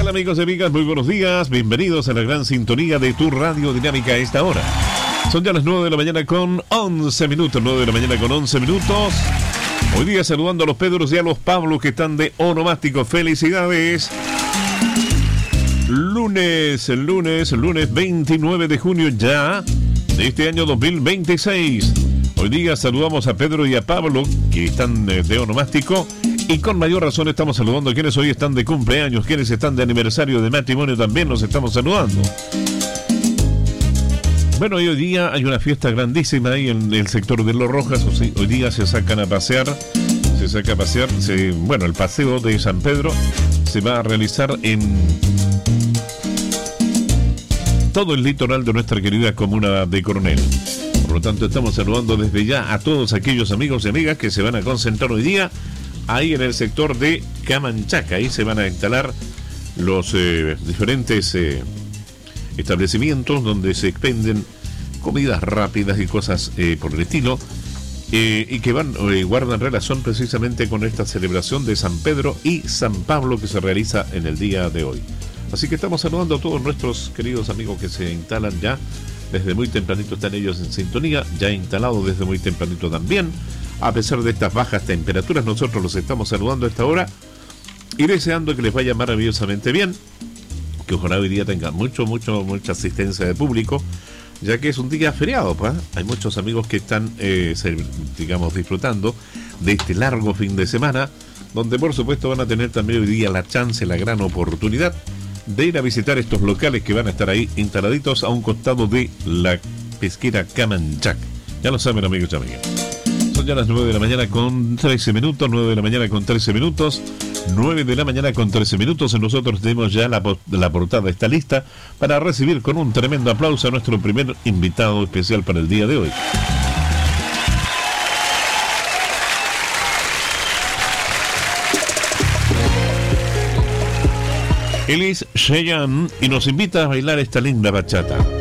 tal, amigos y amigas? Muy buenos días, bienvenidos a la gran sintonía de tu radio dinámica a esta hora. Son ya las 9 de la mañana con 11 minutos, 9 de la mañana con 11 minutos. Hoy día saludando a los Pedros y a los Pablos que están de onomástico. Felicidades. Lunes 29 de junio ya de este año 2026. Hoy día saludamos a Pedro y a Pablo que están de onomástico. Y con mayor razón estamos saludando a quienes hoy están de cumpleaños, quienes están de aniversario de matrimonio también los estamos saludando. Bueno, hoy día hay una fiesta grandísima ahí en el sector de Los Rojas. Hoy día se sacan a pasear, bueno, el paseo de San Pedro se va a realizar en todo el litoral de nuestra querida comuna de Coronel. Por lo tanto, estamos saludando desde ya a todos aquellos amigos y amigas que se van a concentrar hoy día ahí en el sector de Camanchaca. Ahí se van a instalar los diferentes establecimientos donde se expenden comidas rápidas y cosas por el estilo, y que guardan relación precisamente con esta celebración de San Pedro y San Pablo que se realiza en el día de hoy. Así que estamos saludando a todos nuestros queridos amigos que se instalan ya desde muy tempranito. Están ellos en sintonía, ya instalados desde muy tempranito también. A pesar de estas bajas temperaturas, nosotros los estamos saludando a esta hora y deseando que les vaya maravillosamente bien, que ojalá hoy día tengan mucha asistencia de público, ya que es un día feriado, ¿pa? Hay muchos amigos que están, disfrutando de este largo fin de semana, donde por supuesto van a tener también hoy día la chance, la gran oportunidad de ir a visitar estos locales que van a estar ahí instaladitos a un costado de la pesquera Camanchac. Ya lo saben, amigos y amigas. Son ya las 9 de la mañana con 13 minutos, 9 de la mañana con 13 minutos, 9 de la mañana con 13 minutos. Y nosotros tenemos ya la portada está lista para recibir con un tremendo aplauso a nuestro primer invitado especial para el día de hoy. Él es Cheyenne y nos invita a bailar esta linda bachata.